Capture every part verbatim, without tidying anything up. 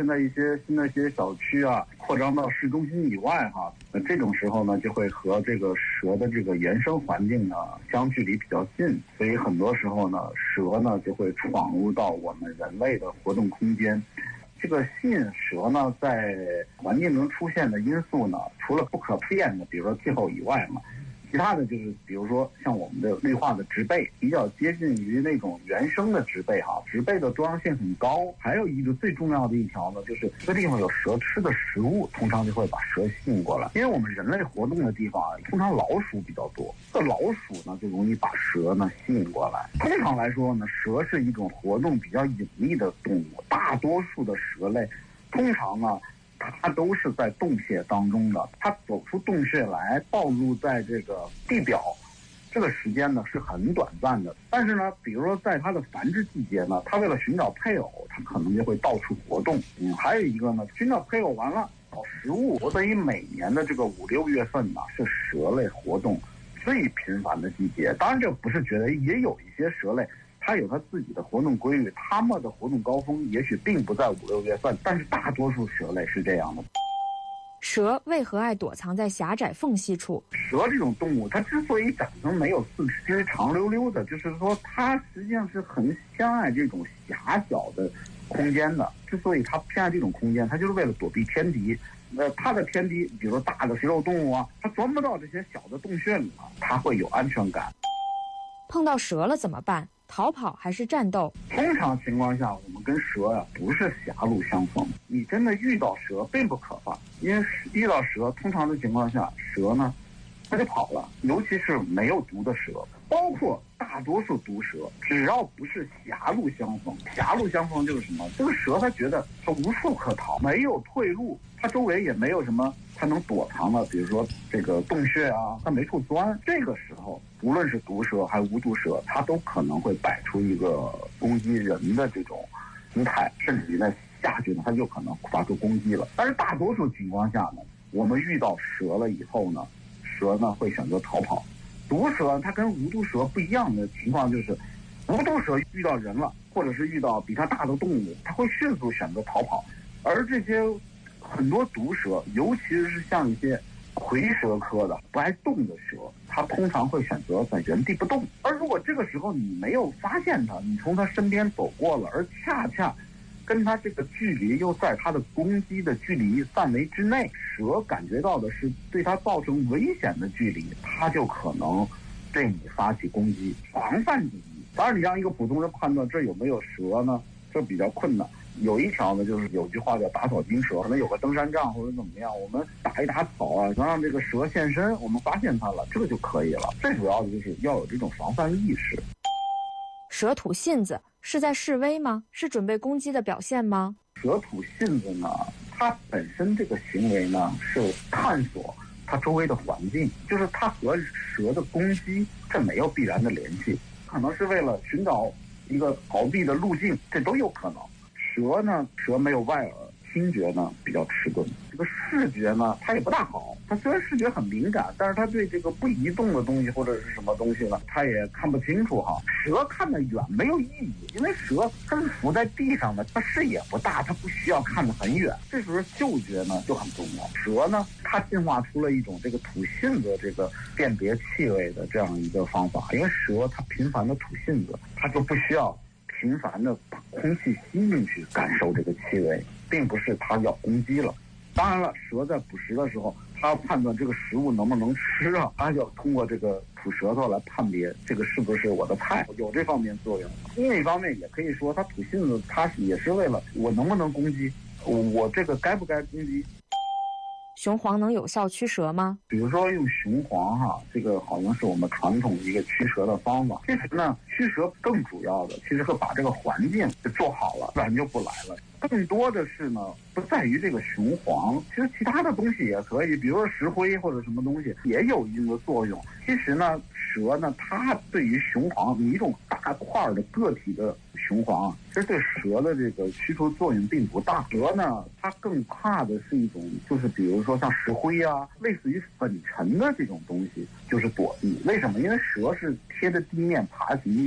现在一些新的一些小区啊，扩张到市中心以外哈，那这种时候呢，就会和这个蛇的这个原生环境呢相距离比较近，所以很多时候呢，蛇呢就会闯入到我们人类的活动空间。这个吸引蛇呢，在环境中出现的因素呢，除了不可变的，比如说气候以外嘛，其他的就是比如说像我们的绿化的植被比较接近于那种原生的植被哈，植被的多样性很高。还有一个最重要的一条呢，就是这地方有蛇吃的食物，通常就会把蛇吸引过来。因为我们人类活动的地方啊，通常老鼠比较多，这老鼠呢就容易把蛇呢吸引过来。通常来说呢，蛇是一种活动比较隐秘的动物，大多数的蛇类通常呢它都是在洞穴当中的，它走出洞穴来暴露在这个地表，这个时间呢是很短暂的。但是呢，比如说在它的繁殖季节呢，它为了寻找配偶，它可能就会到处活动。嗯，还有一个呢，寻找配偶完了找食物，所以每年的这个五六月份呢是蛇类活动最频繁的季节。当然这不是觉得，也有一些蛇类它有它自己的活动规律，它们的活动高峰也许并不在五六月份，但是大多数蛇类是这样的。 蛇为何爱躲藏在狭窄缝隙处？ 蛇这种动物，它之所以长成没有四肢长溜溜的，就是说它实际上是很相爱这种狭小的空间的。之所以它偏爱这种空间，它就是为了躲避天敌。呃，它的天敌，比如大的食肉动物啊，它钻不到这些小的洞穴里啊，它会有安全感。 碰到蛇了怎么办？逃跑还是战斗？ 通常情况下，我们跟蛇呀、啊、不是狭路相逢。你真的遇到蛇并不可怕，因为遇到蛇，通常的情况下，蛇呢，它就跑了。尤其是没有毒的蛇，包括大多数毒蛇，只要不是狭路相逢，狭路相逢就是什么？这个蛇它觉得它无处可逃，没有退路，它周围也没有什么它能躲藏的，比如说这个洞穴啊，它没处钻。这个时候，无论是毒蛇还是无毒蛇，它都可能会摆出一个攻击人的这种姿态，甚至于在下去呢，它就可能发出攻击了。但是大多数情况下呢，我们遇到蛇了以后呢，蛇呢会选择逃跑。毒蛇它跟无毒蛇不一样的情况就是，无毒蛇遇到人了，或者是遇到比它大的动物，它会迅速选择逃跑。而这些很多毒蛇，尤其是像一些蝰蛇科的不爱动的蛇，它通常会选择在原地不动。而如果这个时候你没有发现它，你从它身边走过了，而恰恰跟它这个距离又在它的攻击的距离范围之内，蛇感觉到的是对它造成危险的距离，它就可能对你发起攻击，防范第一。当然你让一个普通人判断这有没有蛇呢，这比较困难。有一条呢，就是有句话叫打草惊蛇，可能有个登山杖或者怎么样，我们打一打草啊，能让这个蛇现身，我们发现它了，这个就可以了。最主要的就是要有这种防范意识。 蛇吐信子是在示威吗？是准备攻击的表现吗？ 蛇吐信子呢，它本身这个行为呢是探索它周围的环境，就是它和蛇的攻击这没有必然的联系，可能是为了寻找一个逃避的路径，这都有可能。蛇呢，蛇没有外耳，听觉呢比较迟钝，这个视觉呢它也不大好。它虽然视觉很敏感，但是它对这个不移动的东西或者是什么东西呢，它也看不清楚哈。蛇看得远没有意义，因为蛇它是浮在地上的，它视野不大，它不需要看得很远。这时候嗅觉呢就很重要。蛇呢，它进化出了一种这个吐信子这个辨别气味的这样一个方法，因为蛇它频繁的吐信子，它就不需要频繁的把空气吸进去感受这个气味，并不是它要攻击了。当然了，蛇在捕食的时候，它要判断这个食物能不能吃啊，它要通过这个吐舌头来判别这个是不是我的菜，有这方面作用。另一方面也可以说，它吐信子，它也是为了我能不能攻击，我这个该不该攻击。 雄黄能有效驱蛇吗？ 比如说用雄黄哈，这个好像是我们传统一个驱蛇的方法。其实呢，驱蛇更主要的其实是把这个环境做好了，自然就不来了。更多的是呢，不在于这个雄黄，其实其他的东西也可以，比如说石灰或者什么东西也有一定的作用。其实呢，蛇呢，它对于雄黄一种大块的个体的雄黄啊，其实对蛇的这个驱除作用并不大。蛇呢，它更怕的是一种，就是比如说像石灰啊，类似于粉尘的这种东西，就是躲避。为什么？因为蛇是贴着地面爬行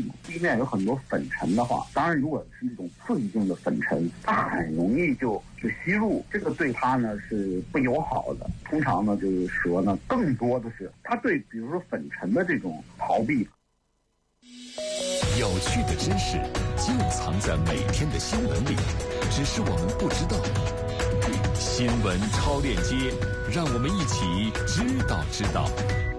嘛，地面有很多粉尘的话，当然如果是那种刺激性的粉尘，它很容易就就吸入，这个对它呢是不友好的。通常呢，就是蛇呢更多的是它对比如说粉尘的这种逃避。 有趣的知识就藏在每天的新闻里，只是我们不知道。新闻超链接，让我们一起知道知道。